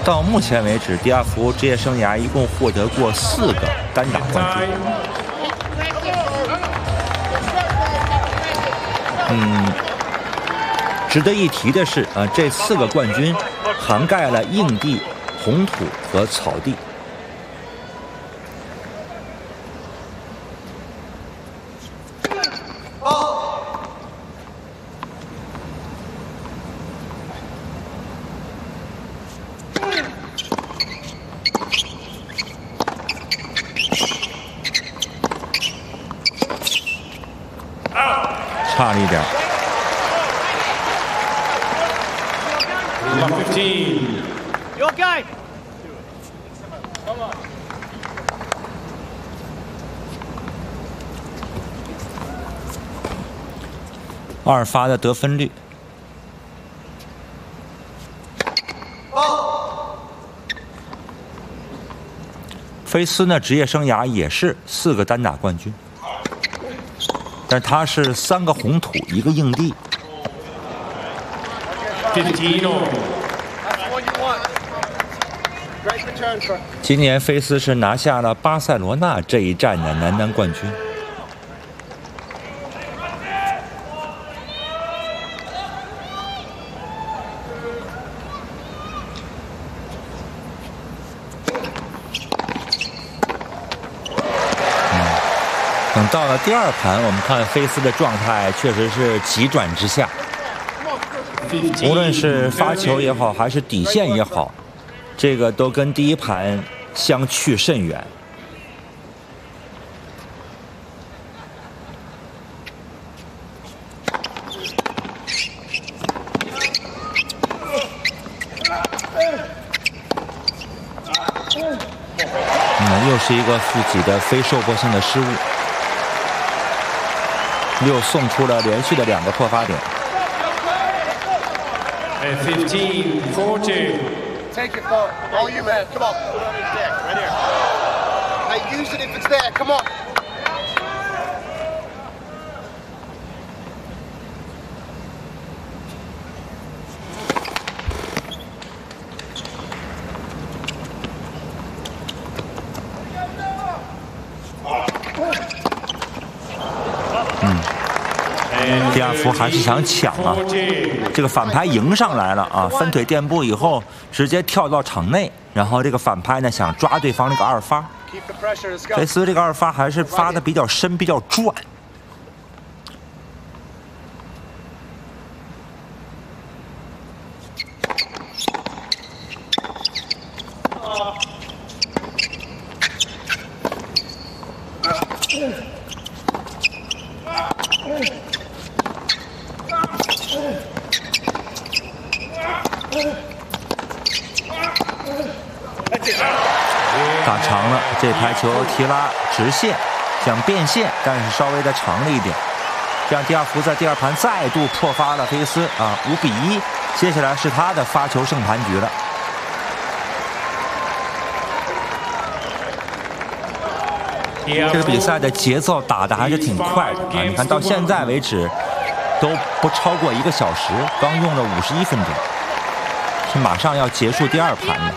到目前为止，迪亚福职业生涯一共获得过4个单打冠军。值得一提的是，这4个冠军涵盖了硬地、红土和草地。差了一点。 Your game. 2发的得分率。菲斯呢，职业生涯也是4个单打冠军，但他是3个红土，1个硬地。今年菲斯是拿下了巴塞罗那这一站的男单冠军。等到了第2盘，我们看菲斯的状态确实是急转直下，无论是发球也好，还是底线也好，这个都跟第1盘相去甚远。又是一个自己的非受迫性的失误，又送出了连续的2个破发点。 15-14. Take it forward. All you, man. Come on. Right here. Hey, use it if it's there. Come on. 迪亚福还是想抢啊，这个反拍迎上来了啊，分腿垫步以后直接跳到场内，然后这个反拍呢想抓对方这个2发，菲斯这个2发还是发的比较深，比较转。打长了，这拍球提拉直线，想变线，但是稍微的长了一点。这样迪亚福在第2盘再度破发了菲斯啊，5-1。接下来是他的发球胜盘局了。这个比赛的节奏打得还是挺快的啊！你看到现在为止都不超过1个小时，刚用了51分钟，是马上要结束第2盘了。